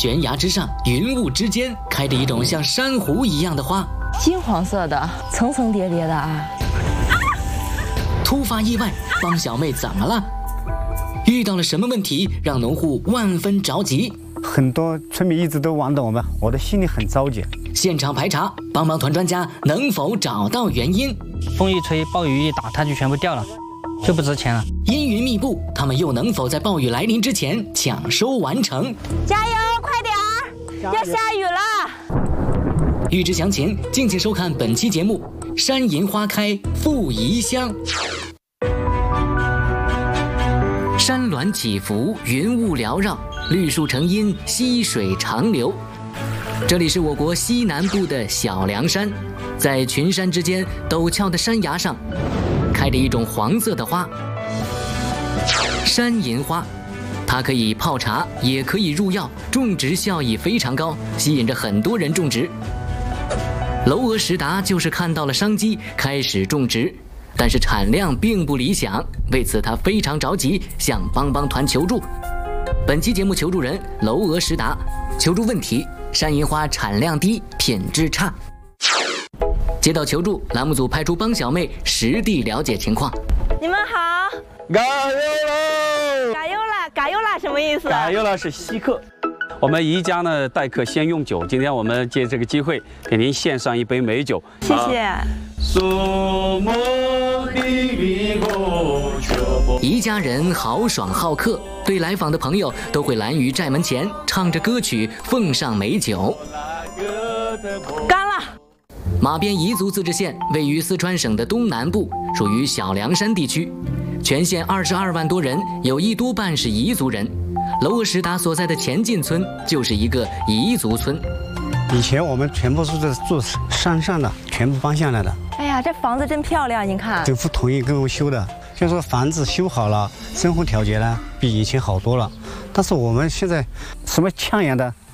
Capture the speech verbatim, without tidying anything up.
悬崖之上，云雾之间，开着一种像珊瑚一样的花， 金黄色的，层层叠叠的啊！ 突发意外，帮小妹怎么了？遇到了什么问题，让农户万分着急？ 很多村民一直都望着我们，我的心里很着急。 现场排查，帮帮团专家能否找到原因？ 风一吹，暴雨一打，它就全部掉了，就不值钱了。 阴云密布，他们又能否在暴雨来临之前抢收完成？ 加油，快点儿，要下雨了！ 欲知详情，敬请收看本期节目《山银花开复宜乡》。山峦起伏，云雾缭绕，绿树成荫，溪水长流。这里是我国西南部的小凉山，在群山之间陡峭的山崖上，开着一种黄色的花——山银花。它可以泡茶，也可以入药，种植效益非常高，吸引着很多人种植。娄娥什达就是看到了商机，开始种植。但是产量并不理想，为此他非常着急，向帮帮团求助。本期节目求助人娄娥什达，求助问题：山银花产量低，品质差。接到求助，栏目组派出帮小妹实地了解情况。 你们好， 加油喽！ 加油啦！加油啦！什么意思？ 加油了是稀客。我们宜家呢待客先用酒，今天我们借这个机会给您献上一杯美酒， 谢谢。 宜家人豪爽好客，对来访的朋友都会拦于寨门前，唱着歌曲奉上美酒。 干了！ 马边彝族自治县位于四川省的东南部，属于小凉山地区，全县二十二万多人，有一多半是彝族人。娄娥什达所在的前进村就是一个彝族村。 以前我们全部是在住山上的，全部搬下来的。 哎呀，这房子真漂亮，您看。 政府同意给我们修的，就说房子修好了，生活条件呢比以前好多了。但是我们现在什么抢眼的